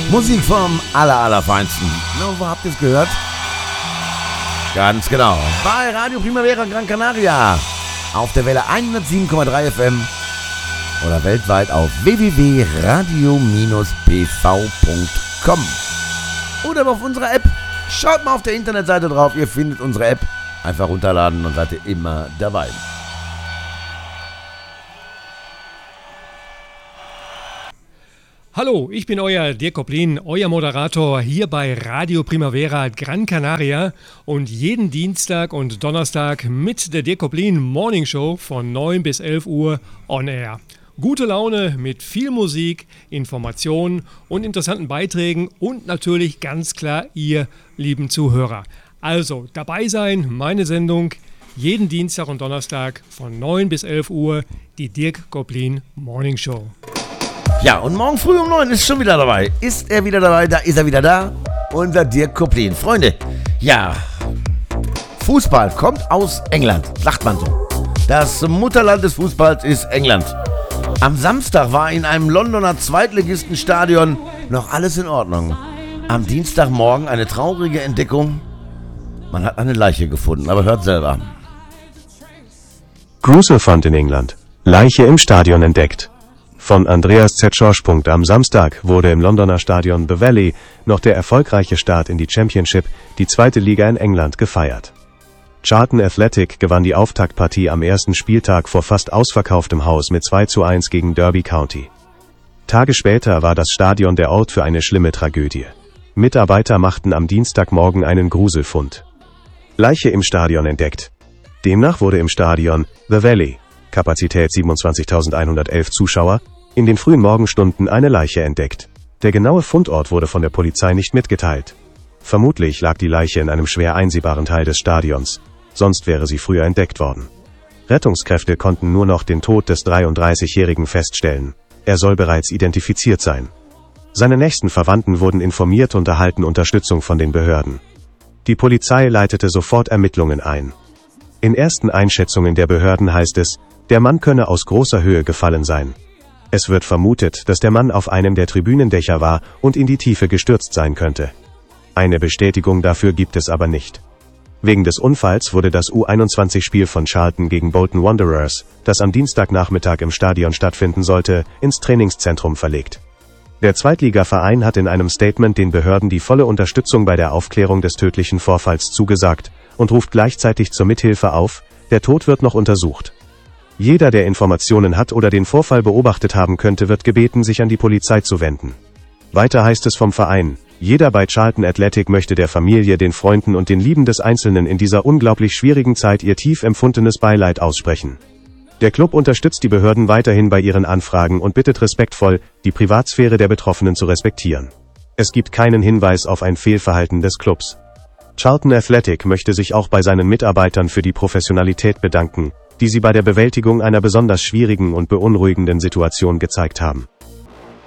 Musik vom Allerfeinsten. Wo habt ihr es gehört? Ganz genau. Bei Radio Primavera Gran Canaria. Auf der Welle 107,3 FM. Oder weltweit auf www.radio-pv.com. Oder auf unserer App. Schaut mal auf der Internetseite drauf. Ihr findet unsere App. Einfach runterladen und seid ihr immer dabei. Hallo, ich bin euer Dirk Koplin, euer Moderator hier bei Radio Primavera Gran Canaria und jeden Dienstag und Donnerstag mit der Dirk Koplin Morning Show von 9 bis 11 Uhr on air. Gute Laune mit viel Musik, Informationen und interessanten Beiträgen und natürlich ganz klar ihr lieben Zuhörer. Also dabei sein, meine Sendung jeden Dienstag und Donnerstag von 9 bis 11 Uhr, die Dirk Koplin Morning Show. Ja, und morgen früh um 9 ist schon wieder dabei. Ist er wieder dabei? Da ist er wieder da. Unser Dirk Koplin. Freunde, ja, Fußball kommt aus England, sagt man so. Das Mutterland des Fußballs ist England. Am Samstag war in einem Londoner Zweitligistenstadion noch alles in Ordnung. Am Dienstagmorgen eine traurige Entdeckung. Man hat eine Leiche gefunden, aber hört selber. Gruselfund in England. Leiche im Stadion entdeckt. Von Andreas Z. Schorsch. Am Samstag wurde im Londoner Stadion The Valley noch der erfolgreiche Start in die Championship, die zweite Liga in England, gefeiert. Charlton Athletic gewann die Auftaktpartie am ersten Spieltag vor fast ausverkauftem Haus mit 2:1 gegen Derby County. Tage später war das Stadion der Ort für eine schlimme Tragödie. Mitarbeiter machten am Dienstagmorgen einen Gruselfund. Leiche im Stadion entdeckt. Demnach wurde im Stadion The Valley, Kapazität 27.111 Zuschauer, in den frühen Morgenstunden eine Leiche entdeckt. Der genaue Fundort wurde von der Polizei nicht mitgeteilt. Vermutlich lag die Leiche in einem schwer einsehbaren Teil des Stadions, sonst wäre sie früher entdeckt worden. Rettungskräfte konnten nur noch den Tod des 33-Jährigen feststellen. Er soll bereits identifiziert sein. Seine nächsten Verwandten wurden informiert und erhalten Unterstützung von den Behörden. Die Polizei leitete sofort Ermittlungen ein. In ersten Einschätzungen der Behörden heißt es, der Mann könne aus großer Höhe gefallen sein. Es wird vermutet, dass der Mann auf einem der Tribünendächer war und in die Tiefe gestürzt sein könnte. Eine Bestätigung dafür gibt es aber nicht. Wegen des Unfalls wurde das U21-Spiel von Charlton gegen Bolton Wanderers, das am Dienstagnachmittag im Stadion stattfinden sollte, ins Trainingszentrum verlegt. Der Zweitligaverein hat in einem Statement den Behörden die volle Unterstützung bei der Aufklärung des tödlichen Vorfalls zugesagt und ruft gleichzeitig zur Mithilfe auf, der Tod wird noch untersucht. Jeder, der Informationen hat oder den Vorfall beobachtet haben könnte, wird gebeten, sich an die Polizei zu wenden. Weiter heißt es vom Verein, jeder bei Charlton Athletic möchte der Familie, den Freunden und den Lieben des Einzelnen in dieser unglaublich schwierigen Zeit ihr tief empfundenes Beileid aussprechen. Der Club unterstützt die Behörden weiterhin bei ihren Anfragen und bittet respektvoll, die Privatsphäre der Betroffenen zu respektieren. Es gibt keinen Hinweis auf ein Fehlverhalten des Clubs. Charlton Athletic möchte sich auch bei seinen Mitarbeitern für die Professionalität bedanken, die sie bei der Bewältigung einer besonders schwierigen und beunruhigenden Situation gezeigt haben.